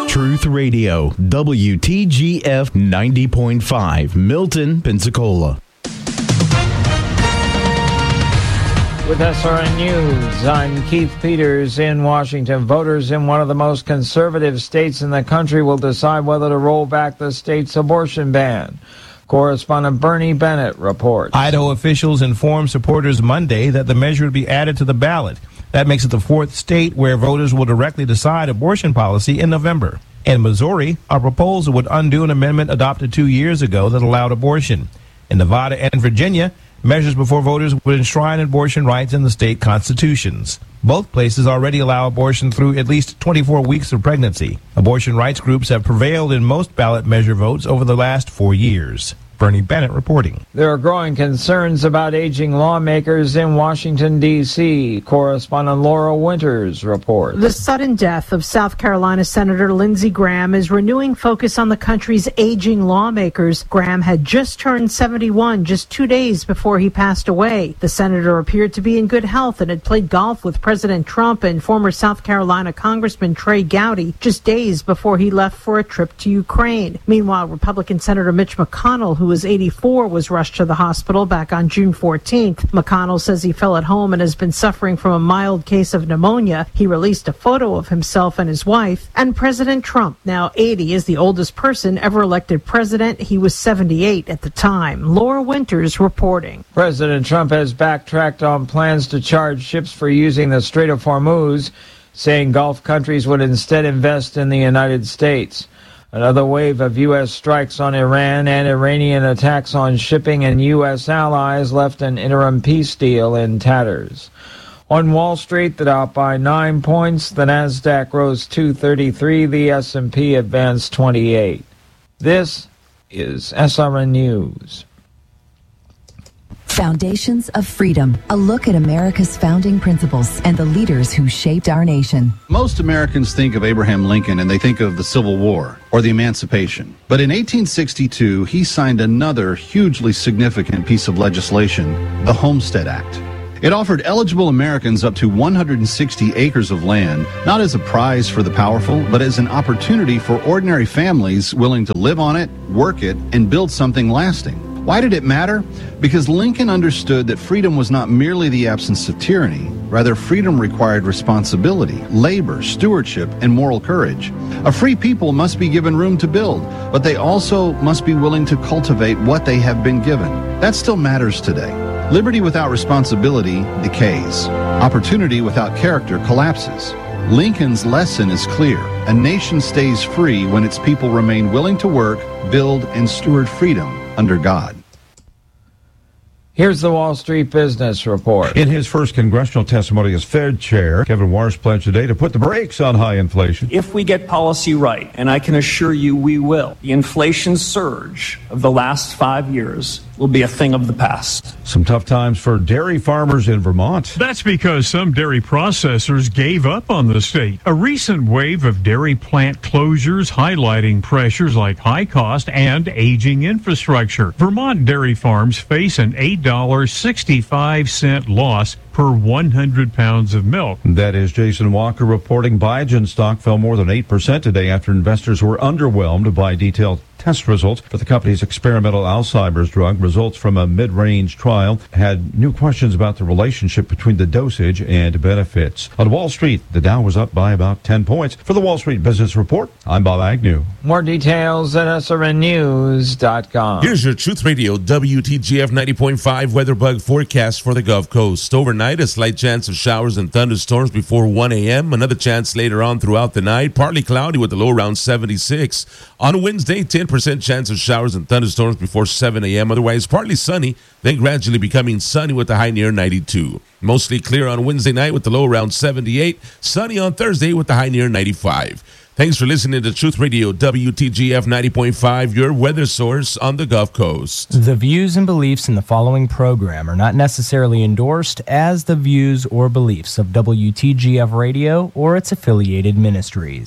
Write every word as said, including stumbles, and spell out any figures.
Truth Radio, W T G F ninety point five, Milton, Pensacola. With S R N News, I'm Keith Peters in Washington. Voters in one of the most conservative states in the country will decide whether to roll back the state's abortion ban. Correspondent Bernie Bennett reports. Idaho officials informed supporters Monday that the measure would be added to the ballot. That makes it the fourth state where voters will directly decide abortion policy in November. In Missouri, a proposal would undo an amendment adopted two years ago that allowed abortion. In Nevada and Virginia, measures before voters would enshrine abortion rights in the state constitutions. Both places already allow abortion through at least twenty-four weeks of pregnancy. Abortion rights groups have prevailed in most ballot measure votes over the last four years. Bernie Bennett reporting. There are growing concerns about aging lawmakers in Washington, D C Correspondent Laura Winters reports. The sudden death of South Carolina Senator Lindsey Graham is renewing focus on the country's aging lawmakers. Graham had just turned seventy-one just two days before he passed away. The senator appeared to be in good health and had played golf with President Trump and former South Carolina Congressman Trey Gowdy just days before he left for a trip to Ukraine. Meanwhile, Republican Senator Mitch McConnell, who was eighty-four, was rushed to the hospital back on June fourteenth. McConnell says he fell at home and has been suffering from a mild case of pneumonia. He released a photo of himself and his wife. And President Trump, now eighty, is the oldest person ever elected president. He was seventy-eight at the time. Laura Winters reporting. President Trump has backtracked on plans to charge ships for using the Strait of Hormuz, saying Gulf countries would instead invest in the United States. Another wave of U S strikes on Iran and Iranian attacks on shipping and U S allies left an interim peace deal in tatters. On Wall Street, the Dow by nine points, the Nasdaq rose two thirty-three, the S and P advanced twenty-eight. This is S R N News. Foundations of Freedom, a look at America's founding principles and the leaders who shaped our nation. Most Americans think of Abraham Lincoln and they think of the Civil War or the Emancipation. But in eighteen sixty-two, he signed another hugely significant piece of legislation, the Homestead Act. It offered eligible Americans up to one hundred sixty acres of land, not as a prize for the powerful, but as an opportunity for ordinary families willing to live on it, work it, and build something lasting. Why did it matter? Because Lincoln understood that freedom was not merely the absence of tyranny. Rather, freedom required responsibility, labor, stewardship, and moral courage. A free people must be given room to build, but they also must be willing to cultivate what they have been given. That still matters today. Liberty without responsibility decays. Opportunity without character collapses. Lincoln's lesson is clear. A nation stays free when its people remain willing to work, build, and steward freedom under God. Here's the Wall Street Business Report. In his first congressional testimony as Fed chair, Kevin Warsh pledged today to put the brakes on high inflation. If we get policy right, and I can assure you we will, the inflation surge of the last five years will be a thing of the past. Some tough times for dairy farmers in Vermont. That's because some dairy processors gave up on the state. A recent wave of dairy plant closures highlighting pressures like high cost and aging infrastructure. Vermont dairy farms face an eight dollars and sixty-five cents loss per one hundred pounds of milk. That is Jason Walker reporting. Biogen stock fell more than eight percent today after investors were underwhelmed by detailed test results for the company's experimental Alzheimer's drug. Results from a mid-range trial had new questions about the relationship between the dosage and benefits. On Wall Street, the Dow was up by about ten points. For the Wall Street Business Report, I'm Bob Agnew. More details at S R N news dot com. Here's your Truth Radio W T G F ninety point five weather bug forecast for the Gulf Coast. Overnight, a slight chance of showers and thunderstorms before one a.m. Another chance later on throughout the night. Partly cloudy with a low around seventy-six. On Wednesday, ten percent chance of showers and thunderstorms before seven a.m. Otherwise, partly sunny, then gradually becoming sunny with a high near ninety-two. Mostly clear on Wednesday night with the low around seventy-eight. Sunny on Thursday with the high near ninety-five. Thanks for listening to Truth Radio W T G F ninety point five, your weather source on the Gulf Coast. The views and beliefs in the following program are not necessarily endorsed as the views or beliefs of W T G F Radio or its affiliated ministries.